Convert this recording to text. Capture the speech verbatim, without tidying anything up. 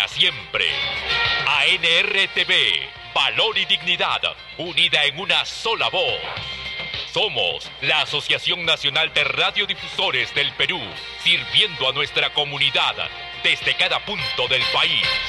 para siempre. A N R T V, valor y dignidad, unida en una sola voz. Somos la Asociación Nacional de Radiodifusores del Perú, sirviendo a nuestra comunidad desde cada punto del país.